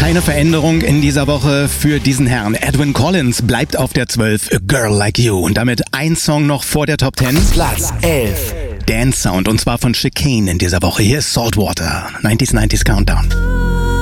Keine Veränderung in dieser Woche für diesen Herrn. Edwyn Collins bleibt auf der 12, A Girl Like You. Und damit ein Song noch vor der Top 10. Platz 11. Dance Sound, und zwar von Chicane in dieser Woche. Hier ist Saltwater, 90s Countdown.